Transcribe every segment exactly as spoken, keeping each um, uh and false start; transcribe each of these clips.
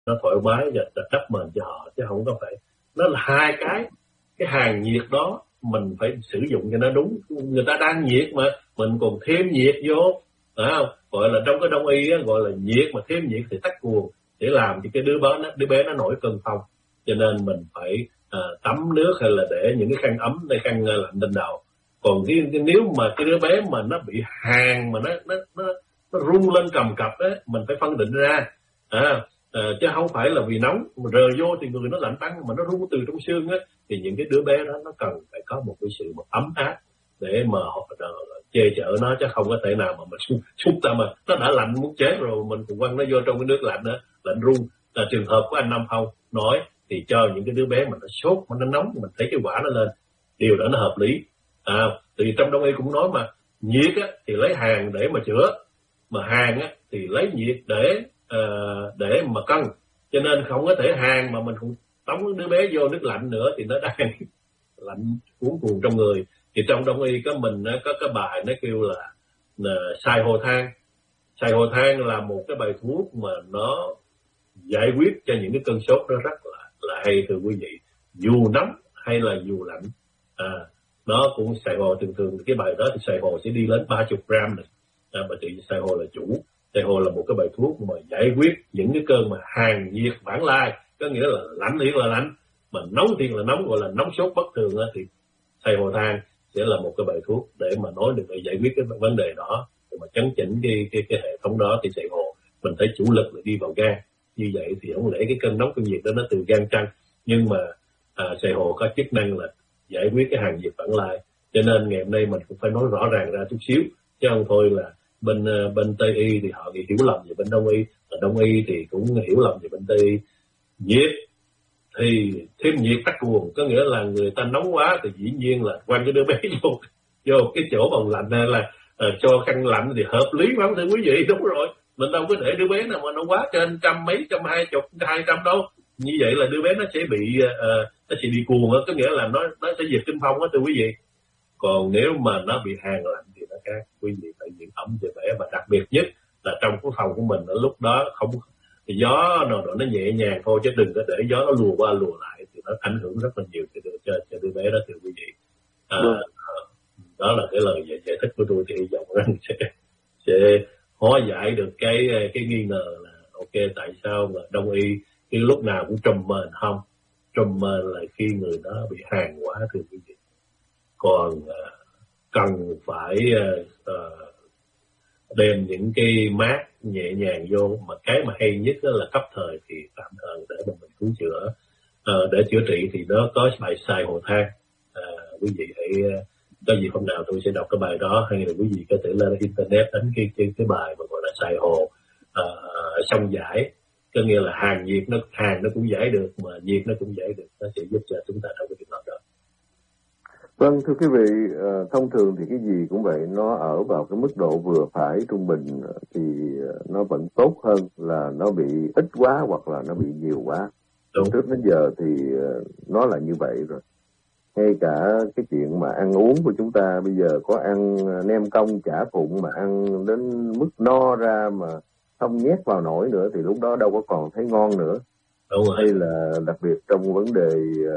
nó thoải mái và đắp mền cho họ, chứ không có phải. Nó là hai cái cái hàng nhiệt đó mình phải sử dụng cho nó đúng. Người ta đang nhiệt mà mình còn thêm nhiệt vô, phải không? Gọi là trong cái đông y á, gọi là nhiệt mà thêm nhiệt thì tắc cuồng, để làm cho cái đứa bé nó đứa bé nó nổi cơn phong. Cho nên mình phải à, tắm nước hay là để những cái khăn ấm hay khăn lạnh lên đầu. Còn cái, cái nếu mà cái đứa bé mà nó bị hàn mà nó nó nó, nó rung lên cầm cập á, mình phải phân định ra. À, à, chứ không phải là vì nóng mà rờ vô thì người nó lạnh tăng, mà nó rung từ trong xương á, thì những cái đứa bé đó nó cần phải có một cái sự một ấm áp để mà họ che chở nó, chứ không có thể nào mà mình chúng ta mà nó đã lạnh muốn chết rồi mình còn quăng nó vô trong cái nước lạnh đó, lạnh rung. Là trường hợp của anh Năm Phong nói thì cho những cái đứa bé mà nó sốt mà nó nóng, mình thấy cái quả nó lên, điều đó nó hợp lý. À, thì trong đông y cũng nói mà nhiệt á thì lấy hàn để mà chữa, mà hàn á thì lấy nhiệt để uh, để mà cân. Cho nên không có thể hàn mà mình cũng tống đứa bé vô nước lạnh nữa thì nó đang lạnh cuốn cuồng trong người. Thì trong đông y có mình có cái bài nó kêu là, là xài hồ than. Xài hồ than là một cái bài thuốc mà nó giải quyết cho những cái cơn sốt đó rất là là hay, thưa quý vị. Dù nóng hay là dù lạnh, à, nó cũng xài hồ. Thường thường cái bài đó thì xài hồ sẽ đi đến ba mươi gram này. À, mà thì xài hồ là chủ. Xài hồ là một cái bài thuốc mà giải quyết những cái cơn mà hàn nhiệt vãng lai, có nghĩa là lạnh thì là lạnh, mà nóng thì là nóng, gọi là nóng sốt bất thường á, thì xài hồ than sẽ là một cái bài thuốc để mà nói được để giải quyết cái vấn đề đó, để mà chấn chỉnh cái cái cái hệ thống đó. Thì xài hồ mình thấy chủ lực là đi vào gan, như vậy thì không lẽ cái cơn nóng cơn nhiệt đó nó từ gan trăng. Nhưng mà à, xài hồ có chức năng là giải quyết cái hàn nhiệt vãng lai. Cho nên ngày hôm nay mình cũng phải nói rõ ràng ra chút xíu, chứ không thôi là bên bên Tây y thì họ hiểu lầm về bên Đông y, và Đông y thì cũng hiểu lầm về bên Tây y. Nhiệt thì thêm nhiệt tắc cuồng, có nghĩa là người ta nóng quá thì dĩ nhiên là quăng cái đứa bé vô vô cái chỗ bồng lạnh, hay là uh, cho khăn lạnh thì hợp lý lắm, thưa quý vị. Đúng rồi, mình đâu có để đứa bé nào mà nó quá trên trăm mấy, trăm hai chục, hai trăm đâu. Như vậy là đứa bé nó sẽ bị uh, nó sẽ bị cuồng, có nghĩa là nó nó sẽ diệt kinh phong đó, thưa quý vị. Còn nếu mà nó bị hàn lạnh thì nó khác. Quý vị phải giữ ẩm cho bé, và đặc biệt nhất là trong cái phòng của mình ở lúc đó không thì gió nó nó nhẹ nhàng thôi, chứ đừng có để gió nó lùa qua lùa lại, thì nó ảnh hưởng rất là nhiều cho cho, cho đứa bé đó, thưa quý vị. À, đó là cái lời giải, giải thích của tôi, thì hy vọng rằng sẽ sẽ hóa giải được cái cái nghi ngờ là ok tại sao mà Đông y cái lúc nào cũng trùm mền. Không, trùm mền là khi người đó bị hàn quá, thưa quý vị. Còn uh, cần phải uh, uh, đem những cái mát nhẹ nhàng vô, mà cái mà hay nhất đó là cấp thời thì tạm thời để mà mình cứu chữa. Uh, để chữa trị thì nó có bài xài hồ than. Uh, quý vị hãy uh, có gì hôm nào tôi sẽ đọc cái bài đó, hay là quý vị có thể lên internet đánh cái cái, cái bài mà gọi là xài hồ uh, xong giải, có nghĩa là hàn nhiệt, nó hàn nó cũng giải được, mà nhiệt nó cũng giải được, nó sẽ giúp cho chúng ta trong cái trường hợp đó. Vâng, thưa quý vị, thông thường thì cái gì cũng vậy, nó ở vào cái mức độ vừa phải trung bình thì nó vẫn tốt hơn là nó bị ít quá hoặc là nó bị nhiều quá. Đúng. Trước đến giờ thì nó là như vậy rồi. Ngay cả cái chuyện mà ăn uống của chúng ta bây giờ có ăn nem cong chả phụng mà ăn đến mức no ra mà không nhét vào nổi nữa thì lúc đó đâu có còn thấy ngon nữa. Đúng rồi. Hay là đặc biệt trong vấn đề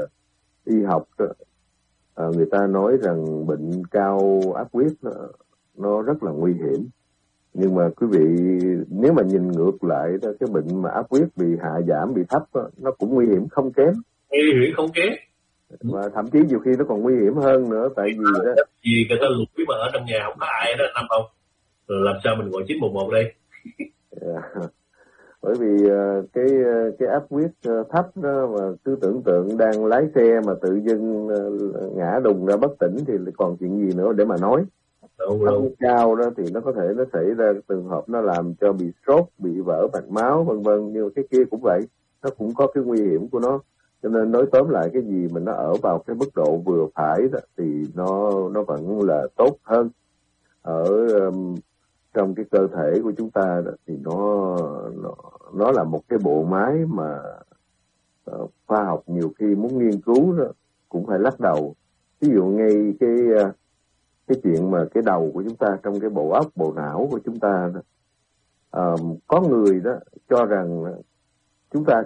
y học đó, À, người ta nói rằng bệnh cao áp huyết nó, nó rất là nguy hiểm. Nhưng mà quý vị nếu mà nhìn ngược lại đó, cái bệnh mà áp huyết bị hạ giảm, bị thấp đó, nó cũng nguy hiểm không kém. Nguy hiểm không kém. Và thậm chí nhiều khi nó còn nguy hiểm hơn nữa. Tại vì đó, vì người ta lủi mà ở trong nhà không có ai đó Năm không, rồi làm sao mình gọi chín một một đây. Yeah. Bởi vì uh, cái uh, cái áp huyết uh, thấp đó, mà cứ tưởng tượng đang lái xe mà tự dưng uh, ngã đùng ra bất tỉnh thì còn chuyện gì nữa để mà nói. Đúng, áp đúng. huyết cao đó thì nó có thể nó xảy ra trường hợp nó làm cho bị stroke, bị vỡ mạch máu vân vân, nhưng mà cái kia cũng vậy, nó cũng có cái nguy hiểm của nó. Cho nên nói tóm lại, cái gì mình nó ở vào cái mức độ vừa phải đó, thì nó nó vẫn là tốt hơn. Ở um, trong cái cơ thể của chúng ta đó, thì nó, nó nó là một cái bộ máy mà uh, khoa học nhiều khi muốn nghiên cứu đó, cũng phải lắc đầu. Ví dụ ngay cái uh, cái chuyện mà cái đầu của chúng ta, trong cái bộ óc, bộ não của chúng ta đó, uh, có người đó cho rằng chúng ta